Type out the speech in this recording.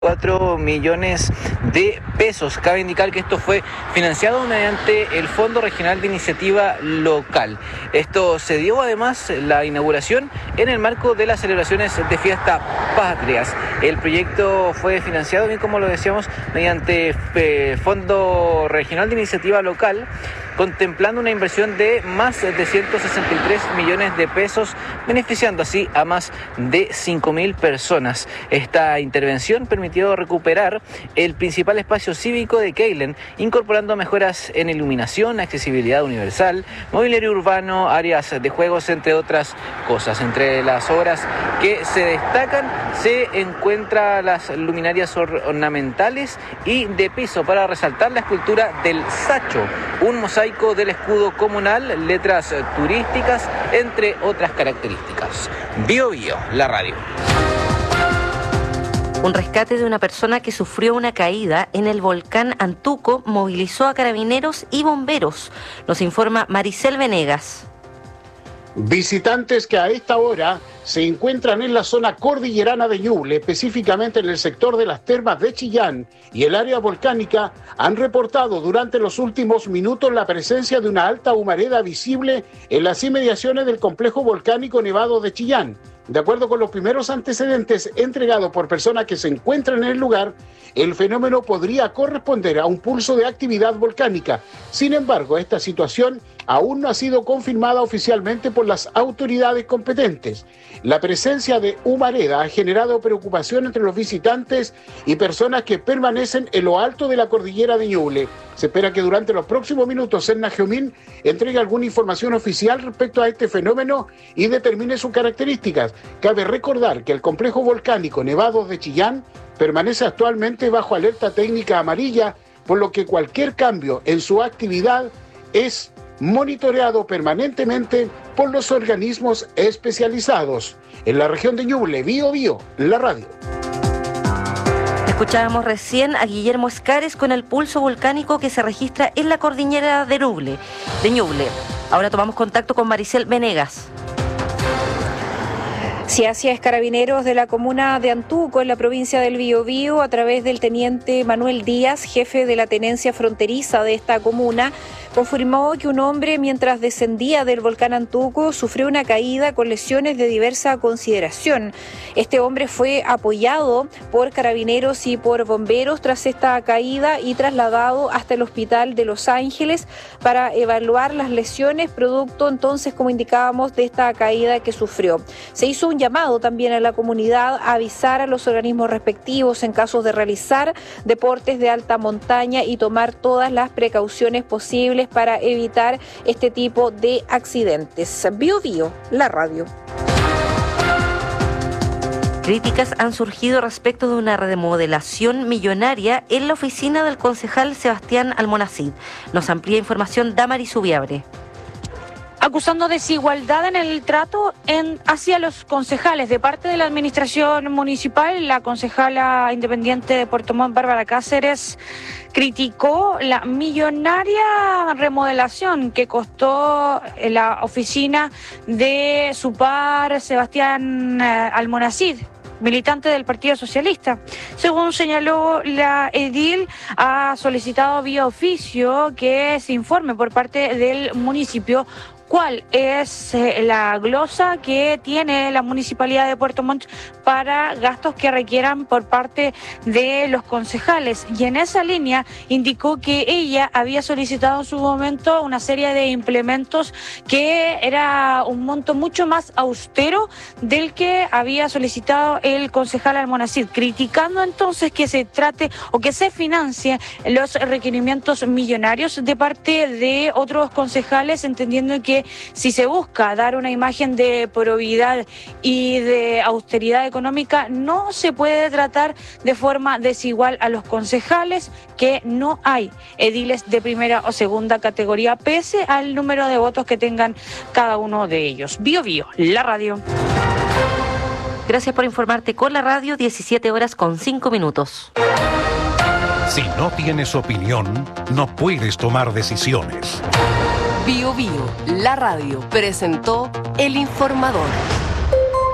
4 millones de pesos. Cabe indicar que esto fue financiado mediante el Fondo Regional de Iniciativa Local. Esto se dio además la inauguración en el marco de las celebraciones de Fiestas Patrias. El proyecto fue financiado, bien como lo decíamos, mediante Fondo Regional de Iniciativa Local, contemplando una inversión de más de 163 millones de pesos, beneficiando así a más de 5.000 personas. Esta intervención permitió recuperar el principal espacio cívico de Keilen, incorporando mejoras en iluminación, accesibilidad universal, mobiliario urbano, áreas de juegos, entre otras cosas. Entre las obras que se destacan se encuentran las luminarias ornamentales y de piso para resaltar la escultura del Sacho, un mosaico del escudo comunal, letras turísticas, entre otras características. Bio Bio, la radio. Un rescate de una persona que sufrió una caída en el volcán Antuco movilizó a carabineros y bomberos. Nos informa Maricel Venegas. Visitantes que a esta hora se encuentran en la zona cordillerana de Ñuble, específicamente en el sector de las termas de Chillán y el área volcánica, han reportado durante los últimos minutos la presencia de una alta humareda visible en las inmediaciones del complejo volcánico Nevado de Chillán. De acuerdo con los primeros antecedentes entregados por personas que se encuentran en el lugar, el fenómeno podría corresponder a un pulso de actividad volcánica. Sin embargo, esta situación aún no ha sido confirmada oficialmente por las autoridades competentes. La presencia de humareda ha generado preocupación entre los visitantes y personas que permanecen en lo alto de la cordillera de Ñuble. Se espera que durante los próximos minutos Serna Geomín entregue alguna información oficial respecto a este fenómeno y determine sus características. Cabe recordar que el complejo volcánico Nevados de Chillán permanece actualmente bajo alerta técnica amarilla, por lo que cualquier cambio en su actividad es monitoreado permanentemente por los organismos especializados. En la región de Ñuble, Bio Bio, la radio. Escuchábamos recién a Guillermo Escares con el pulso volcánico que se registra en la cordillera de Ñuble. Ahora tomamos contacto con Maricel Venegas. Sí, así es, carabineros de la comuna de Antuco, en la provincia del Biobío, a través del teniente Manuel Díaz, jefe de la tenencia fronteriza de esta comuna, confirmó que un hombre, mientras descendía del volcán Antuco, sufrió una caída con lesiones de diversa consideración. Este hombre fue apoyado por carabineros y por bomberos tras esta caída y trasladado hasta el hospital de Los Ángeles para evaluar las lesiones, producto entonces, como indicábamos, de esta caída que sufrió. Se hizo un llamado también a la comunidad a avisar a los organismos respectivos en casos de realizar deportes de alta montaña y tomar todas las precauciones posibles para evitar este tipo de accidentes. Bio Bio, la radio. Críticas han surgido respecto de una remodelación millonaria en la oficina del concejal Sebastián Almonacid. Nos amplía información Damari Subiabre. Acusando desigualdad en el trato hacia los concejales de parte de la administración municipal, la concejala independiente de Puerto Montt, Bárbara Cáceres, criticó la millonaria remodelación que costó la oficina de su par Sebastián Almonacid, militante del Partido Socialista. Según señaló la edil, ha solicitado vía oficio que se informe por parte del municipio cuál es la glosa que tiene la Municipalidad de Puerto Montt para gastos que requieran por parte de los concejales. Y en esa línea indicó que ella había solicitado en su momento una serie de implementos que era un monto mucho más austero del que había solicitado el concejal Almonacid, criticando entonces que se trate o que se financie los requerimientos millonarios de parte de otros concejales, entendiendo que si se busca dar una imagen de probidad y de austeridad económica, no se puede tratar de forma desigual a los concejales, que no hay ediles de primera o segunda categoría, pese al número de votos que tengan cada uno de ellos. Bio Bio, la radio. Gracias por informarte con la radio, 17:05. Si no tienes opinión, no puedes tomar decisiones. Bio Bio, la radio, presentó El Informador.